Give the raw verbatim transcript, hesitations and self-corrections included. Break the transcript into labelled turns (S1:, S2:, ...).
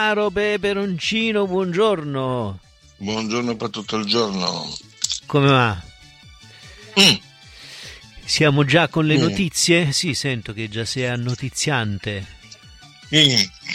S1: Caro Peperoncino, buongiorno.
S2: Buongiorno per tutto il giorno.
S1: Come va?
S2: Mm.
S1: Siamo già con le
S2: Mm.
S1: notizie? Sì, sento che già sei annotiziante.
S2: Mm.